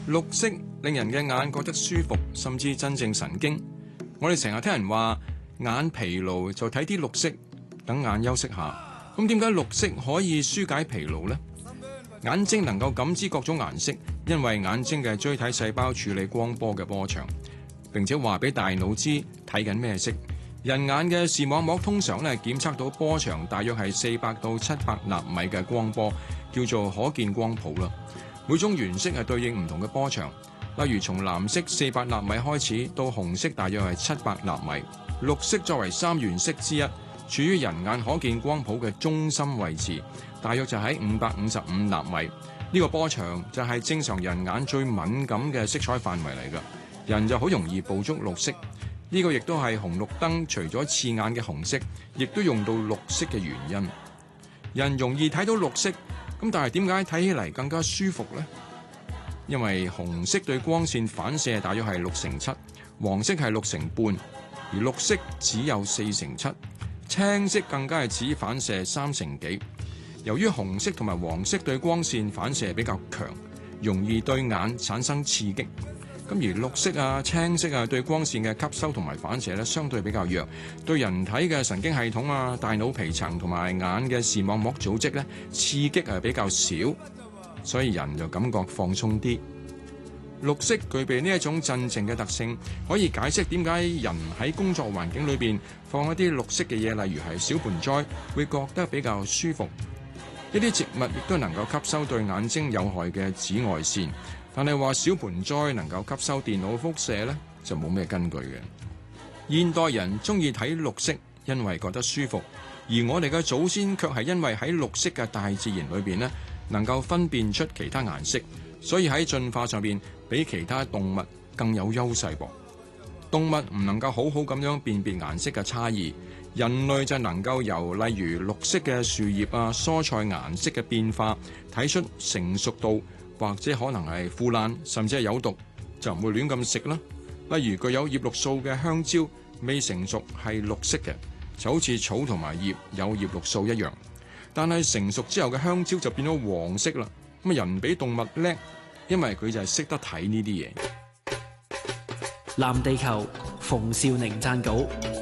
綠色令人嘅眼覺得舒服，甚至鎮靜神經。我哋成日聽人話眼疲勞就睇啲綠色，等眼休息下。咁點解綠色可以紓解疲勞呢？眼睛能夠感知各種顏色，因為眼睛嘅錐體細胞處理光波嘅波長，並且話俾大腦知睇緊咩色。人眼嘅視網膜通常檢測到波長大約係400到700納米嘅光波，叫做可見光譜啦。每種原色係對應唔同嘅波長，例如從藍色400納米開始到紅色大約係700納米。綠色作為三原色之一，處於人眼可見光譜嘅中心位置，大約就喺555納米。呢個波長就係正常人眼最敏感嘅色彩範圍嚟㗎，人就好容易捕捉綠色。呢個亦都係紅綠燈除咗刺眼嘅紅色，亦都用到綠色嘅原因。人容易睇到綠色。咁但係點解睇起嚟更加舒服呢？因為紅色對光線反射大約係6/7，黃色係6/半，而綠色只有4/7，青色更加係只反射3/幾。由於紅色同埋黃色對光線反射比較強，容易對眼產生刺激。咁而綠色啊、青色啊對光線嘅吸收同埋反射相對比較弱，對人體嘅神經系統啊、大腦皮層同埋眼嘅視網膜組織刺激比較少，所以人就感覺放鬆啲。綠色具備呢一種鎮靜嘅特性，可以解釋點解人喺工作環境裏邊放一啲綠色嘅嘢，例如係小盆栽，會覺得比較舒服。一啲植物亦都能夠吸收對眼睛有害嘅紫外線。但係話小盆栽能夠吸收電腦輻射就冇咩根據嘅。現代人中意睇綠色，因為覺得舒服，而我哋嘅祖先卻係因為喺綠色嘅大自然裏邊能夠分辨出其他顏色，所以喺進化上邊比其他動物更有優勢噃。動物唔能夠好好咁樣辨別顏色嘅差異，人類就能夠由例如綠色嘅樹葉啊、蔬菜顏色嘅變化睇出成熟度，或者可能係腐爛，甚至係有毒，就唔會亂咁食啦。例如具有葉綠素嘅香蕉，未成熟係綠色嘅，就好似草同埋葉有葉綠素一樣。但係成熟之後嘅香蕉就變咗黃色啦。咁人比動物叻，因為佢就係識得睇呢啲嘢。 藍地球，馮兆寧撰稿。